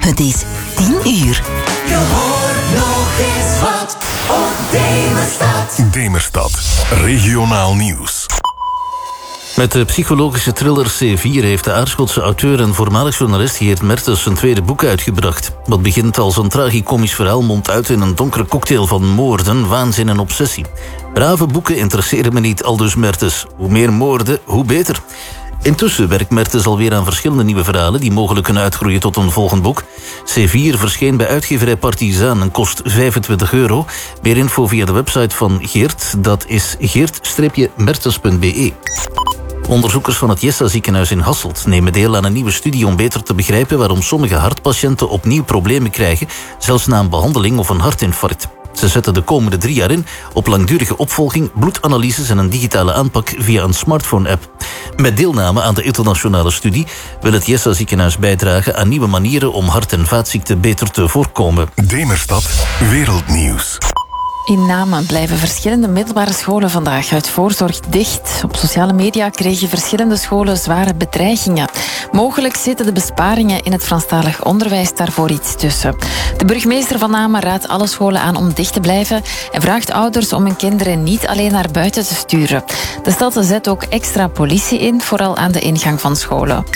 Het is 10 uur. Je hoort nog eens wat op Demerstad. Demerstad, regionaal nieuws. Met de psychologische thriller C4 heeft de Aarschotse auteur en voormalig journalist Geert Mertens zijn tweede boek uitgebracht. Wat begint als een tragicomisch verhaal mondt uit in een donkere cocktail van moorden, waanzin en obsessie. Brave boeken interesseren me niet, aldus Mertens. Hoe meer moorden, hoe beter. Intussen werkt Mertens alweer aan verschillende nieuwe verhalen die mogelijk kunnen uitgroeien tot een volgend boek. C4 verscheen bij uitgeverij Partizaan en kost €25. Meer info via de website van Geert, dat is geert-mertens.be. Onderzoekers van het Jessa ziekenhuis in Hasselt nemen deel aan een nieuwe studie om beter te begrijpen waarom sommige hartpatiënten opnieuw problemen krijgen, zelfs na een behandeling of een hartinfarct. Ze zetten de komende 3 jaar in op langdurige opvolging, bloedanalyses en een digitale aanpak via een smartphone-app. Met deelname aan de internationale studie wil het Jessa ziekenhuis bijdragen aan nieuwe manieren om hart- en vaatziekten beter te voorkomen. Demerstad, wereldnieuws. In Namen blijven verschillende middelbare scholen vandaag uit voorzorg dicht. Op sociale media kregen verschillende scholen zware bedreigingen. Mogelijk zitten de besparingen in het Franstalig onderwijs daarvoor iets tussen. De burgemeester van Namen raadt alle scholen aan om dicht te blijven en vraagt ouders om hun kinderen niet alleen naar buiten te sturen. De stad zet ook extra politie in, vooral aan de ingang van scholen.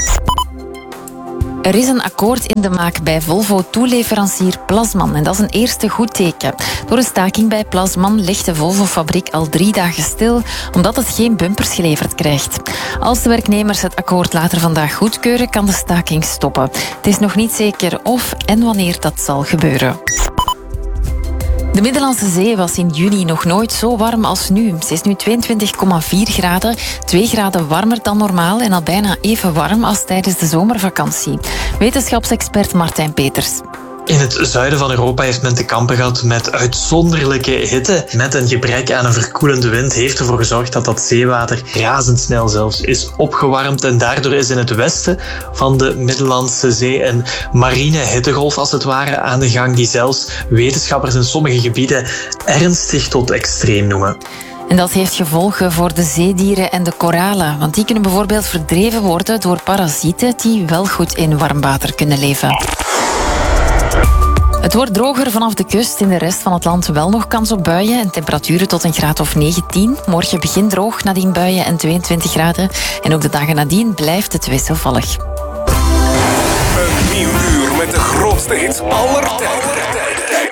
Er is een akkoord in de maak bij Volvo-toeleverancier Plasman en dat is een eerste goed teken. Door een staking bij Plasman ligt de Volvo-fabriek al 3 dagen stil, omdat het geen bumpers geleverd krijgt. Als de werknemers het akkoord later vandaag goedkeuren, kan de staking stoppen. Het is nog niet zeker of en wanneer dat zal gebeuren. De Middellandse Zee was in juni nog nooit zo warm als nu. Ze is nu 22,4 graden, 2 graden warmer dan normaal en al bijna even warm als tijdens de zomervakantie. Wetenschapsexpert Martijn Peters. In het zuiden van Europa heeft men te kampen gehad met uitzonderlijke hitte. Met een gebrek aan een verkoelende wind heeft ervoor gezorgd dat dat zeewater razendsnel zelfs is opgewarmd. En daardoor is in het westen van de Middellandse Zee een marine hittegolf als het ware aan de gang, die zelfs wetenschappers in sommige gebieden ernstig tot extreem noemen. En dat heeft gevolgen voor de zeedieren en de koralen, want die kunnen bijvoorbeeld verdreven worden door parasieten die wel goed in warm water kunnen leven. Het wordt droger vanaf de kust. In de rest van het land wel nog kans op buien en temperaturen tot een graad of 19. Morgen begint droog, nadien buien en 22 graden. En ook de dagen nadien blijft het wisselvallig. Een nieuw uur met de grootste hits aller tijden.